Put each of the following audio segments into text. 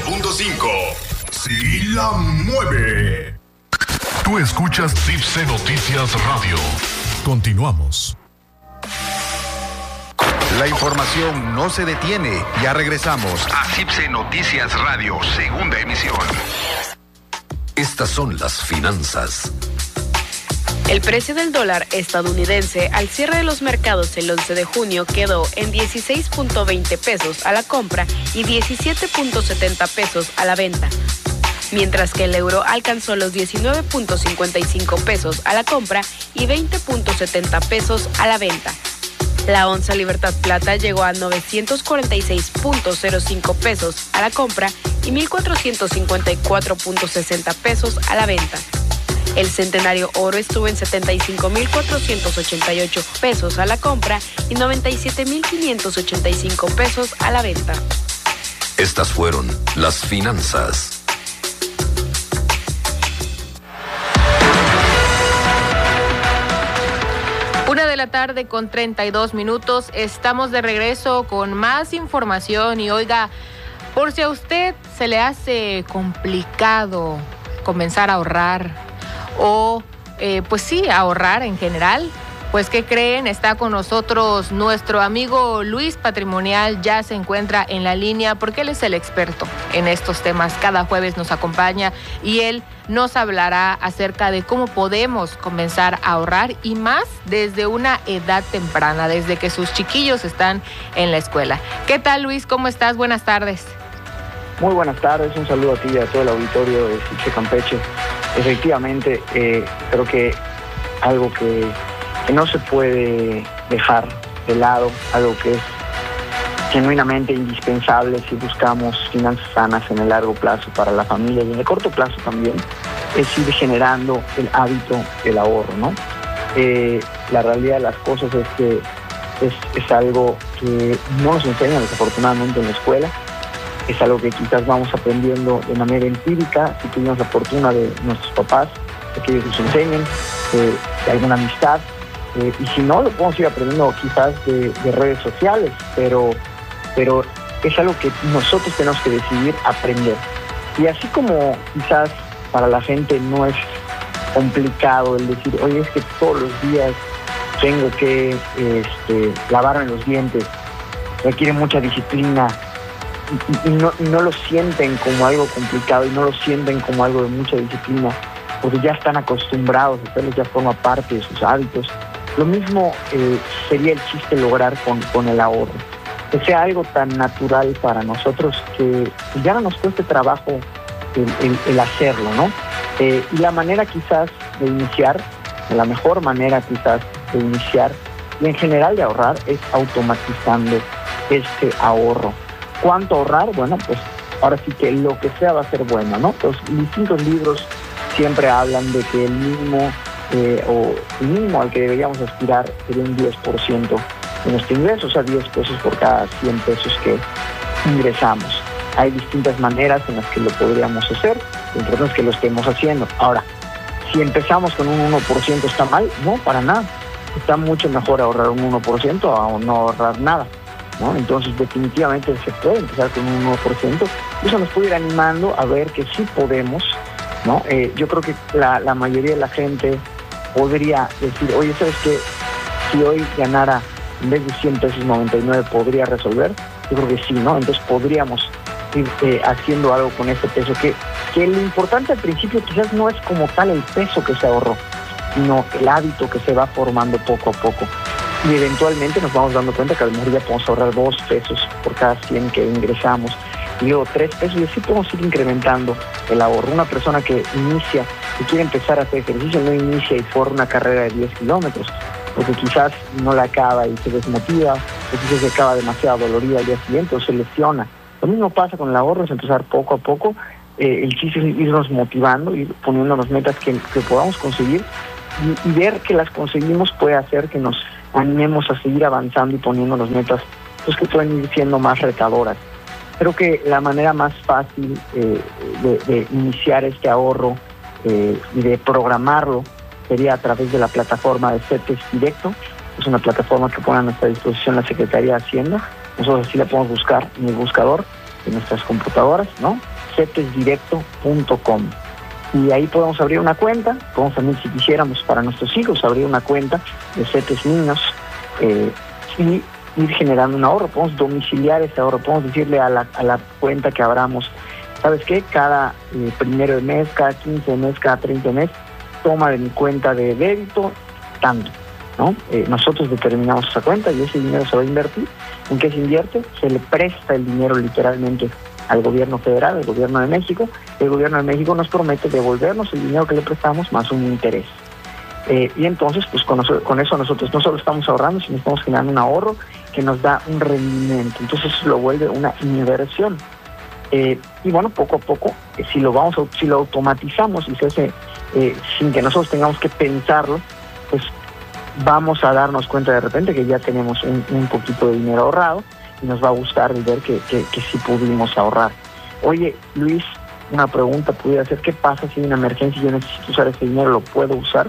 98.5. Sí la mueve. Tú escuchas Tipse Noticias Radio. Continuamos. La información no se detiene. Ya regresamos a Tipse Noticias Radio, segunda emisión. Estas son las finanzas. El precio del dólar estadounidense al cierre de los mercados el 11 de junio quedó en 16.20 pesos a la compra y 17.70 pesos a la venta, mientras que el euro alcanzó los 19.55 pesos a la compra y 20.70 pesos a la venta. La onza Libertad Plata llegó a 946.05 pesos a la compra y 1.454.60 pesos a la venta. El centenario oro estuvo en 75.488 pesos a la compra y 97.585 pesos a la venta. Estas fueron las finanzas. Una de la tarde con 32 minutos. Estamos de regreso con más información y oiga, por si a usted se le hace complicado comenzar a ahorrar o pues sí, ahorrar en general, pues ¿qué creen? Está con nosotros nuestro amigo Luis Patrimonial, ya se encuentra en la línea porque él es el experto en estos temas. Cada jueves nos acompaña y él nos hablará acerca de cómo podemos comenzar a ahorrar y más desde una edad temprana, desde que sus chiquillos están en la escuela. ¿Qué tal, Luis? ¿Cómo estás? Buenas tardes. Muy buenas tardes, un saludo a ti y a todo el auditorio de Tipse Campeche. Efectivamente, creo que algo que no se puede dejar de lado, algo que es genuinamente indispensable si buscamos finanzas sanas en el largo plazo para la familia y en el corto plazo también, es ir generando el hábito del ahorro, ¿no? La realidad de las cosas es que es algo que no nos enseñan desafortunadamente en la escuela. Es algo que quizás vamos aprendiendo de manera empírica, si tuvimos la fortuna de nuestros papás, de que ellos nos enseñen, de alguna amistad, y si no, lo podemos ir aprendiendo quizás de redes sociales, pero es algo que nosotros tenemos que decidir aprender. Y así como quizás para la gente no es complicado el decir, oye, es que todos los días tengo que lavarme los dientes, requiere mucha disciplina, y no lo sienten como algo complicado y no lo sienten como algo de mucha disciplina, porque ya están acostumbrados, ustedes ya forma parte de sus hábitos. Lo mismo sería el chiste lograr con el ahorro, que sea algo tan natural para nosotros que ya no nos cueste trabajo el hacerlo, ¿no? Y la manera quizás de iniciar, la mejor manera quizás de iniciar y en general de ahorrar es automatizando este ahorro. ¿Cuánto ahorrar? Bueno, pues ahora sí que lo que sea va a ser bueno, ¿no? Los distintos libros siempre hablan de que el mínimo al que deberíamos aspirar sería un 10% de nuestro ingreso, o sea, 10 pesos por cada 100 pesos que ingresamos. Hay distintas maneras en las que lo podríamos hacer, lo importante es que lo estemos haciendo. Ahora, si empezamos con un 1%, ¿está mal? No, para nada. Está mucho mejor ahorrar un 1% a no ahorrar nada, ¿no? Entonces definitivamente se puede empezar con un 1%, y eso nos puede ir animando a ver que sí podemos, ¿no? Yo creo que la mayoría de la gente podría decir, oye, ¿sabes qué? Si hoy ganara en vez de 100 pesos 99, ¿podría resolver? Yo creo que sí, ¿no? Entonces podríamos ir haciendo algo con ese peso, que lo importante al principio quizás no es como tal el peso que se ahorró, sino el hábito que se va formando poco a poco. Y eventualmente nos vamos dando cuenta que a lo mejor ya podemos ahorrar 2 pesos por cada 100 que ingresamos, y luego 3 pesos, y así podemos ir incrementando el ahorro. Una persona que inicia, que quiere empezar a hacer ejercicio, no inicia y corre una carrera de 10 kilómetros, porque quizás no la acaba y se desmotiva, o quizás se acaba demasiado dolorida al día siguiente o se lesiona. Lo mismo pasa con el ahorro, es empezar poco a poco. El chiste es irnos motivando, ir poniéndonos metas que podamos conseguir, y ver que las conseguimos puede hacer que nos animemos a seguir avanzando y poniéndonos metas pues, que pueden ir siendo más retadoras. Creo que la manera más fácil de iniciar este ahorro y de programarlo sería a través de la plataforma de CETES Directo. Es una plataforma que pone a nuestra disposición la Secretaría de Hacienda. Nosotros así la podemos buscar en el buscador de nuestras computadoras, ¿no? cetesdirecto.com. Y ahí podemos abrir una cuenta, podemos también, si quisiéramos, para nuestros hijos, abrir una cuenta de CETES Niños y ir generando un ahorro. Podemos domiciliar ese ahorro, podemos decirle a la cuenta que abramos, ¿sabes qué? Cada primero de mes, cada 15 de mes, cada 30 de mes, toma de mi cuenta de débito tanto, ¿no? Nosotros determinamos esa cuenta y ese dinero se va a invertir. ¿En qué se invierte? Se le presta el dinero literalmente al gobierno federal, al gobierno de México. El gobierno de México nos promete devolvernos el dinero que le prestamos más un interés. Y entonces, pues con eso nosotros no solo estamos ahorrando, sino estamos generando un ahorro que nos da un rendimiento. Entonces eso lo vuelve una inversión. Y bueno, poco a poco, si lo automatizamos y se hace sin que nosotros tengamos que pensarlo, pues vamos a darnos cuenta de repente que ya tenemos un poquito de dinero ahorrado y nos va a gustar el ver que sí pudimos ahorrar. Oye, Luis, una pregunta pudiera ser, ¿qué pasa si hay una emergencia y yo necesito usar ese dinero? ¿Lo puedo usar?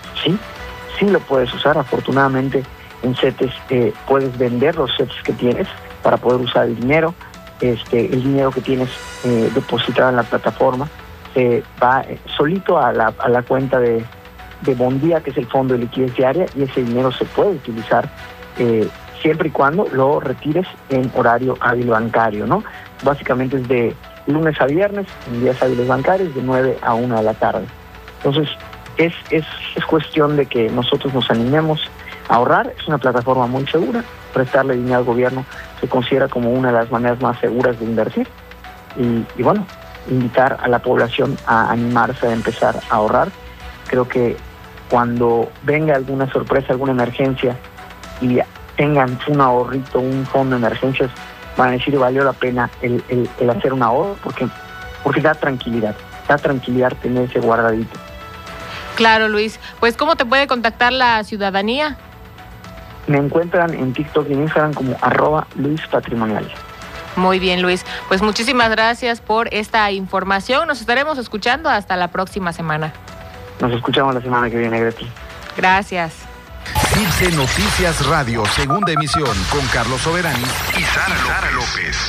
Sí lo puedes usar. Afortunadamente en CETES puedes vender los CETES que tienes para poder usar el dinero. El dinero que tienes depositado en la plataforma va solito a la cuenta de Bondía, que es el fondo de liquidez diaria, y ese dinero se puede utilizar siempre y cuando lo retires en horario hábil bancario, ¿no? Básicamente es de lunes a viernes, en días hábiles bancarios, de 9 a 1 de la tarde. Entonces, es cuestión de que nosotros nos animemos a ahorrar. Es una plataforma muy segura. Prestarle dinero al gobierno se considera como una de las maneras más seguras de invertir. Y bueno, invitar a la población a animarse a empezar a ahorrar. Creo que cuando venga alguna sorpresa, alguna emergencia y tengan un ahorrito, un fondo de emergencias, van a decir valió la pena el hacer un ahorro porque da tranquilidad tener ese guardadito. Claro, Luis. Pues, ¿cómo te puede contactar la ciudadanía? Me encuentran en TikTok y en Instagram como @LuisPatrimonial. Muy bien, Luis. Pues muchísimas gracias por esta información. Nos estaremos escuchando hasta la próxima semana. Nos escuchamos la semana que viene, Greti. Gracias. CIPSE Noticias Radio, segunda emisión, con Carlos Soberani Y Sara López.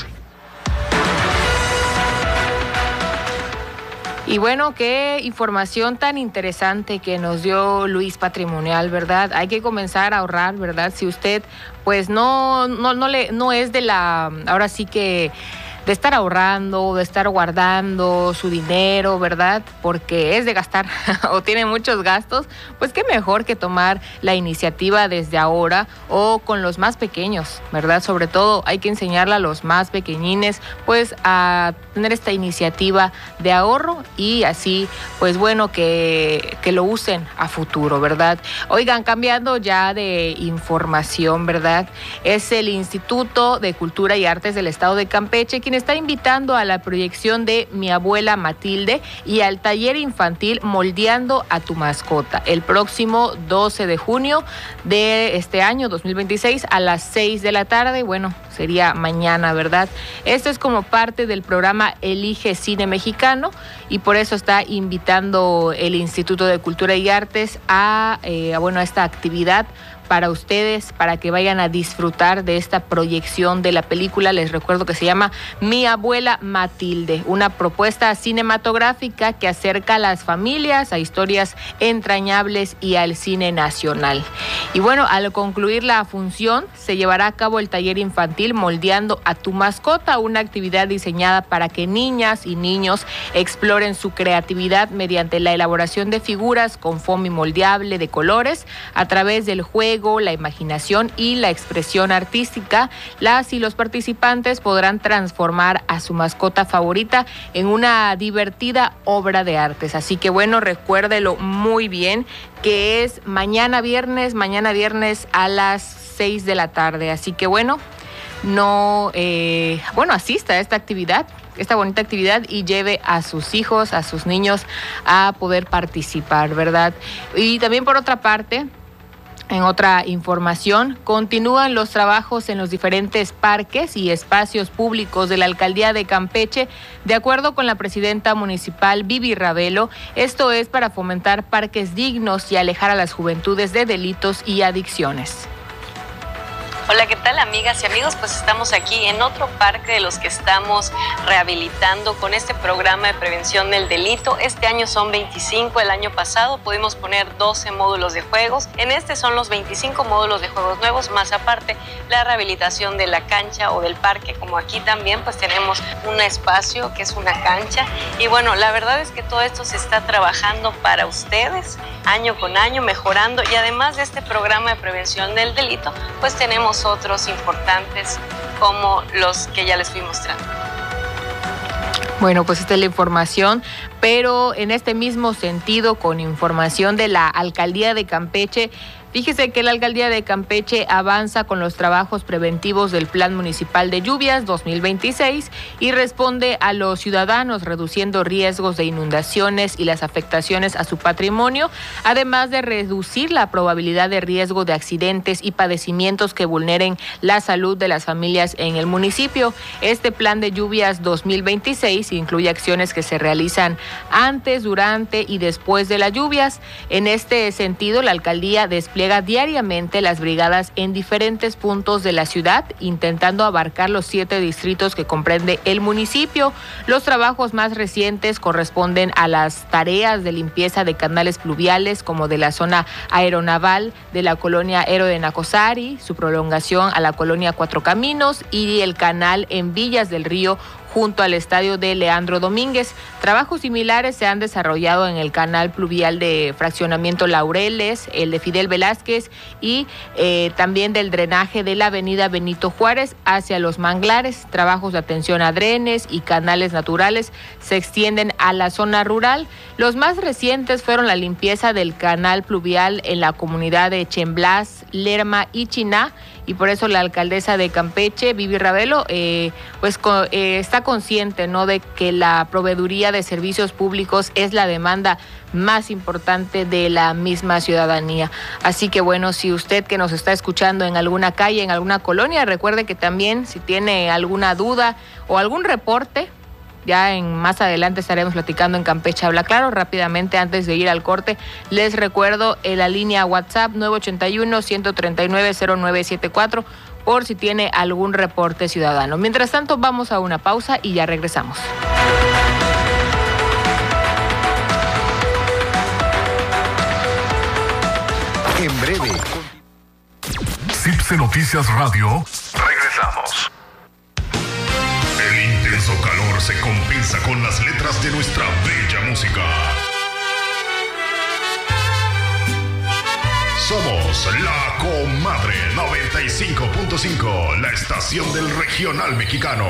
Y bueno, qué información tan interesante que nos dio Luis Patrimonial, ¿verdad? Hay que comenzar a ahorrar, ¿verdad? Si usted, pues no es de la, ahora sí que de estar ahorrando, de estar guardando su dinero, ¿verdad? Porque es de gastar o tiene muchos gastos, pues qué mejor que tomar la iniciativa desde ahora o con los más pequeños, ¿verdad? Sobre todo hay que enseñarle a los más pequeñines, pues a tener esta iniciativa de ahorro y así, pues bueno, que lo usen a futuro, ¿verdad? Oigan, cambiando ya de información, ¿verdad? Es el Instituto de Cultura y Artes del Estado de Campeche quien está invitando a la proyección de Mi Abuela Matilde y al taller infantil Moldeando a tu Mascota el próximo 12 de junio de este año 2026 a las 6 de la tarde. Bueno, sería mañana, ¿verdad? Esto es como parte del programa Elige Cine Mexicano y por eso está invitando el Instituto de Cultura y Artes a esta actividad para ustedes, para que vayan a disfrutar de esta proyección de la película. Les recuerdo que se llama Mi Abuela Matilde, una propuesta cinematográfica que acerca a las familias a historias entrañables y al cine nacional. Y bueno, al concluir la función, se llevará a cabo el taller infantil Moldeando a tu Mascota, una actividad diseñada para que niñas y niños exploren su creatividad mediante la elaboración de figuras con foamy moldeable de colores a través del juego, la imaginación y la expresión artística. Las y los participantes podrán transformar a su mascota favorita en una divertida obra de artes. Así que bueno, recuérdelo muy bien que es mañana viernes a las 6 de la tarde. Así que bueno, asista a esta bonita actividad y lleve a sus hijos, a sus niños a poder participar, ¿verdad? Y también por otra parte, en otra información, continúan los trabajos en los diferentes parques y espacios públicos de la Alcaldía de Campeche, de acuerdo con la presidenta municipal Vivi Ravelo. Esto es para fomentar parques dignos y alejar a las juventudes de delitos y adicciones. Hola, ¿qué tal, amigas y amigos? Pues estamos aquí en otro parque de los que estamos rehabilitando con este programa de prevención del delito. Este año son 25, el año pasado pudimos poner 12 módulos de juegos. En este son los 25 módulos de juegos nuevos, más aparte la rehabilitación de la cancha o del parque, como aquí también pues tenemos un espacio que es una cancha. Y bueno, la verdad es que todo esto se está trabajando para ustedes, año con año, mejorando. Y además de este programa de prevención del delito, pues tenemos otros importantes como los que ya les fui mostrando. Bueno, pues esta es la información, pero en este mismo sentido, con información de la Alcaldía de Campeche, fíjese que la Alcaldía de Campeche avanza con los trabajos preventivos del Plan Municipal de Lluvias 2026 y responde a los ciudadanos reduciendo riesgos de inundaciones y las afectaciones a su patrimonio, además de reducir la probabilidad de riesgo de accidentes y padecimientos que vulneren la salud de las familias en el municipio. Este Plan de Lluvias 2026 incluye acciones que se realizan antes, durante y después de las lluvias. En este sentido, la alcaldía despliega diariamente las brigadas en diferentes puntos de la ciudad, intentando abarcar los 7 distritos que comprende el municipio. Los trabajos más recientes corresponden a las tareas de limpieza de canales pluviales, como de la zona aeronaval de la colonia Héroe de Nacosari, su prolongación a la colonia Cuatro Caminos y el canal en Villas del Río, junto al estadio de Leandro Domínguez. Trabajos similares se han desarrollado en el canal pluvial de fraccionamiento Laureles, el de Fidel Velázquez y también del drenaje de la avenida Benito Juárez hacia los manglares. Trabajos de atención a drenes y canales naturales se extienden a la zona rural. Los más recientes fueron la limpieza del canal pluvial en la comunidad de Chemblas, Lerma y Chiná, y por eso la alcaldesa de Campeche, Vivi Ravelo, está consciente, ¿no?, de que la proveeduría de servicios públicos es la demanda más importante de la misma ciudadanía. Así que bueno, si usted que nos está escuchando en alguna calle, en alguna colonia, recuerde que también si tiene alguna duda o algún reporte, ya más adelante estaremos platicando en Campeche Habla Claro. Rápidamente, antes de ir al corte, les recuerdo la línea WhatsApp 981-139-0974 por si tiene algún reporte ciudadano. Mientras tanto, vamos a una pausa y ya regresamos. En breve. CIPSE Noticias Radio. Regresamos. El intenso calor se compensa con las letras de nuestra bella música. Somos La Comadre 95.5, la estación del regional mexicano.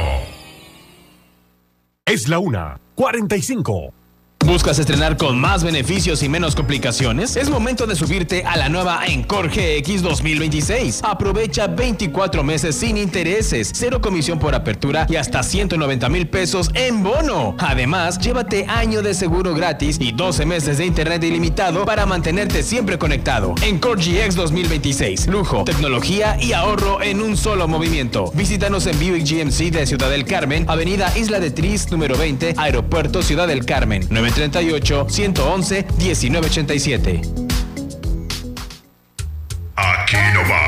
Es la 1:45. ¿Buscas estrenar con más beneficios y menos complicaciones? Es momento de subirte a la nueva Encore GX 2026. Aprovecha 24 meses sin intereses, 0 comisión por apertura y hasta 190,000 pesos en bono. Además, llévate año de seguro gratis y 12 meses de internet ilimitado para mantenerte siempre conectado. Encore GX 2026. Lujo, tecnología y ahorro en un solo movimiento. Visítanos en Buick GMC de Ciudad del Carmen, Avenida Isla de Tris, número 20, Aeropuerto Ciudad del Carmen. 938-111-1987. Aquí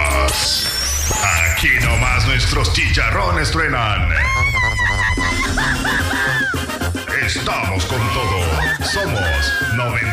nomás nuestros chicharrones truenan. Estamos con todo. Somos 90.